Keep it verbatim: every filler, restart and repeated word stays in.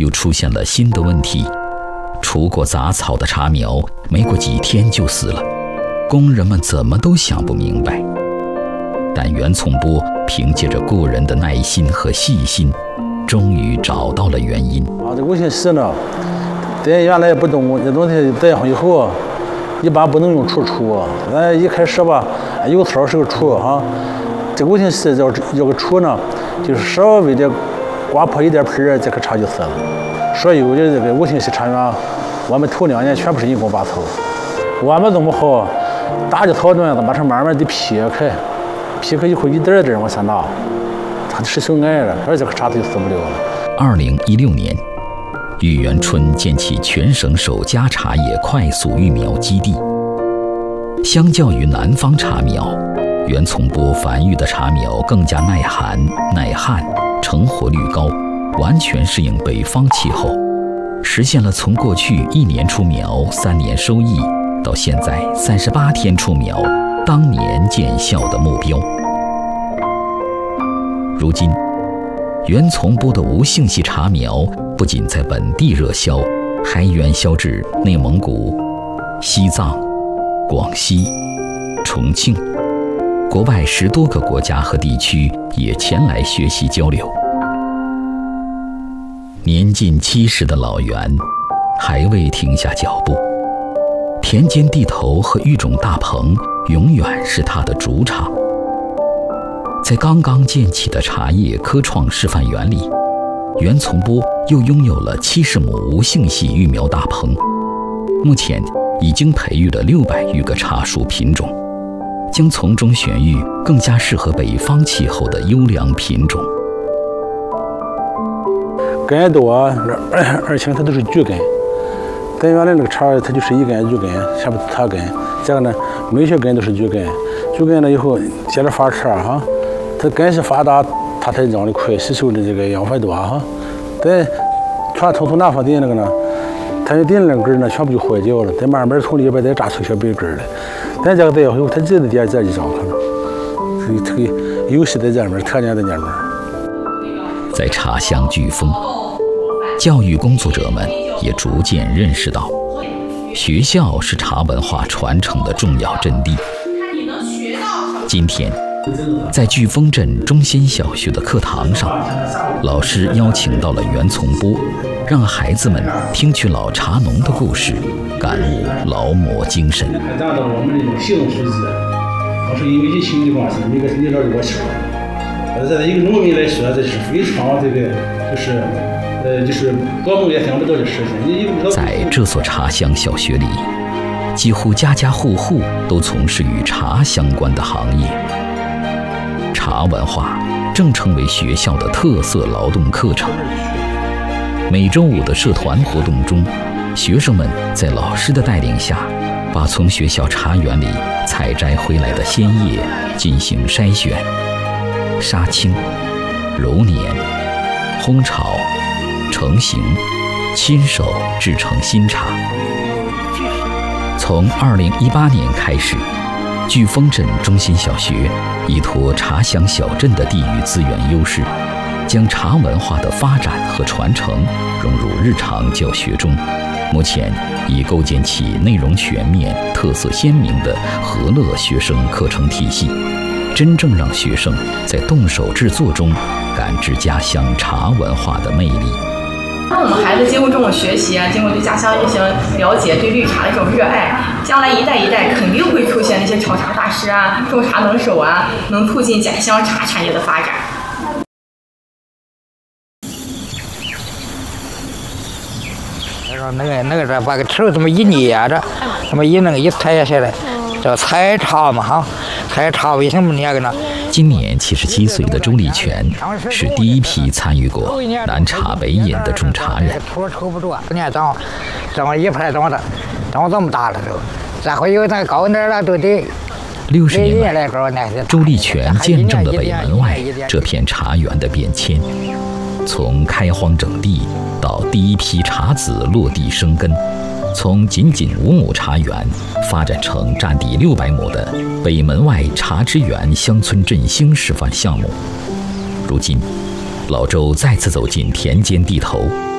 又出现了新的问题。除过杂草的茶苗，没过几天就死了，工人们怎么都想不明白。但袁从波凭借着过人的耐心和细心，终于找到了原因。 啊，这五行石呢，咱原来也不懂这东西，戴上以后，一般不能用杵杵。咱一开始吧，有槽是个杵哈，这五行石要要个杵呢，就是稍微的刮破一点盆儿，这棵茶就死了。所有的这个五行石茶园，我们头两年全部是人工拔草。我们弄不好，大的草段子把它慢慢的劈开，劈开以后一点一点往下拿，它是小矮了，而这棵茶它就死不了了。 二零一六年，玉园春建起全省首家茶叶快速育苗基地。相较于南方茶苗，袁从波繁育的茶苗更加耐寒、耐旱，成活率高，完全适应北方气候，实现了从过去一年出苗、三年收益，到现在三十八天出苗、当年见效的目标。如今，袁从波的无性系茶苗不仅在本地热销，还远销至内蒙古、西藏、广西、重庆，国外十多个国家和地区也前来学习交流。年近七十的老袁还未停下脚步，田间地头和育种大棚永远是他的主场。在刚刚建起的茶叶科创示范园里，袁从波又拥有了七十亩无性系育苗大棚，目前已经培育了六百余个茶树品种，将从中选育更加适合北方气候的优良品种。 根多，而且它都是橘根。咱原来那个茶，它就是一根橘根，下面茶根。这个呢，每些根都是橘根。橘根了以后，接着发茶哈，它根是发达，它才长得快，吸收的这个养分多哈。咱传统从南方进那个呢，它就顶那根呢，全部就坏掉了。再慢慢从里边再扎出小白根来。咱这个再以后，它自己的点这一长可能，所以这个优势在这面，特点在这面。 在茶乡聚峰，教育工作者们也逐渐认识到，学校是茶文化传承的重要阵地。今天，在聚峰镇中心小学的课堂上，老师邀请到了袁从波，让孩子们听取老茶农的故事，感悟劳磨精神。 达到我们这种幸福日子，我说因为疫情的关系，每个领导给我请了。呃，在一个农民来说，这是非常这个，就是，呃，就是做梦也想不到的事情。 在这所茶乡小学里，几乎家家户户都从事与茶相关的行业。茶文化正成为学校的特色劳动课程。每周五的社团活动中，学生们在老师的带领下，把从学校茶园里采摘回来的鲜叶进行筛选、杀青、揉捻、烘炒、成型，亲手制成新茶。从二零一八年开始，聚峰镇中心小学依托茶乡小镇的地域资源优势，将茶文化的发展和传承融入日常教学中。目前已构建起内容全面、特色鲜明的和乐学生课程体系，真正让学生在动手制作中感知家乡茶文化的魅力。 当我们孩子经过这种学习啊，经过对家乡进行了解，对绿茶的这种热爱，将来一代一代肯定会出现那些炒茶大师啊、种茶能手啊，能促进家乡茶产业的发展。 那个那个是把个头这么一捏着，这么一那个一踩下来，叫采茶嘛哈，采茶为什么捏个呢？ 今年七十七岁的周立全是第一批参与过南茶北饮的种茶人。 土抽不住，你看长，长一排长的，长这么大了都，再会有那高点了都得。 六十年来，周立全见证了北门外这片茶园的变迁，从开荒整地到第一批茶籽落地生根，从仅仅五亩茶园发展成占地六百亩的北门外茶之园乡村振兴示范项目。如今，老周再次走进田间地头，